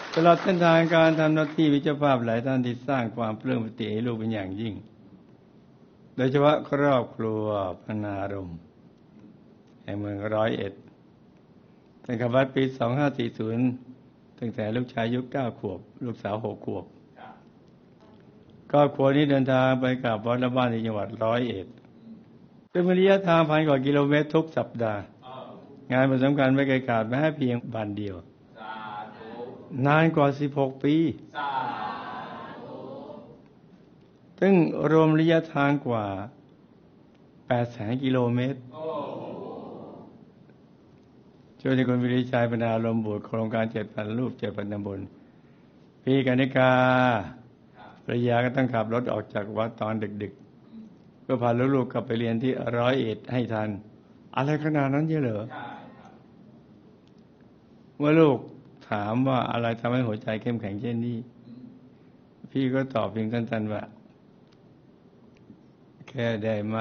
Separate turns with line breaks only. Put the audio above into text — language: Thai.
ตลอดเส้นทางการทำหน้าที่วิจภาพหลายท่านที่สร้างความปลื้มปิติให้ลูกเป็นอย่างยิ่งโดยเฉพาะครอบครัวพนารมณ์แห่งเมือง101ตั้งแต่วัดปี 2540ตั้งแต่ลูกชายอายุ9 ขวบลูกสาว6 ขวบครอบครัวนี้เดินทางไปกราบวัดและบ้านในจังหวัด101เป็นระยะทาง1,000 กว่ากิโลเมตรทุกสัปดาห์งานประสำคัญไม่เคยขาดแม้เพียงวันเดียวนานกว่า16 ปีซึ่งรวมระยะทางกว่า 800,000 กิโลเมตรช่วยในคุณวิริชัยปนาลมบุตรโครงการ 7,000 รูป 7,000 ตำบลพี่กนิกาภรรยาก็ต้องขับรถออกจากวัดตอนดึกๆเพื่อพาลูกๆกลับไปเรียนที่101ให้ทันอะไรขนาดนั้นเยอะเหรอเมื่อลูกถามว่าอะไรทำให้หัวใจเข้มแข็งเช่นนี้พี่ก็ตอบเพียงสั้นๆว่าแค่ได้มา